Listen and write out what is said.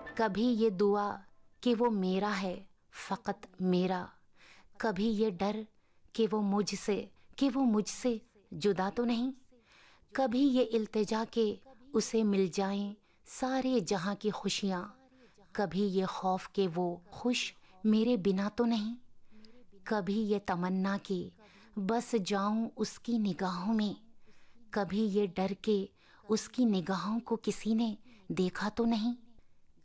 कभी ये दुआ कि वो मेरा है फ़कत मेरा, कभी ये डर कि वो मुझसे जुदा तो नहीं, कभी ये इल्तिजा के उसे मिल जाएं सारे जहां की खुशियां, कभी ये खौफ के वो खुश मेरे बिना तो नहीं, कभी ये तमन्ना कि बस जाऊं उसकी निगाहों में, कभी ये डर के उसकी निगाहों को किसी ने देखा तो नहीं।